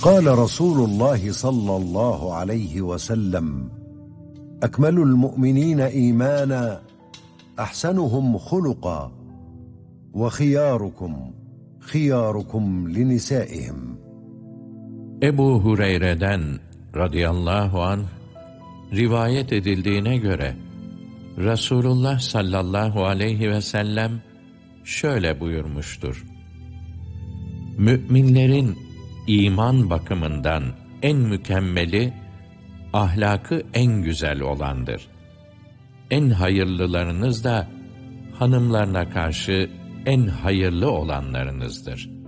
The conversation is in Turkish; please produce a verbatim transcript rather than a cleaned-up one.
قال رسول الله صلى الله عليه وسلم: أكمل المؤمنين إيمانا أحسنهم خلقا وخياركم خياركم لنسائهم. Ebu Hureyre'den radıyallahu anh rivayet edildiğine göre Resulullah sallallahu aleyhi ve sellem şöyle buyurmuştur: Müminlerin iman bakımından en mükemmeli, ahlakı en güzel olandır. En hayırlılarınız da hanımlarına karşı en hayırlı olanlarınızdır.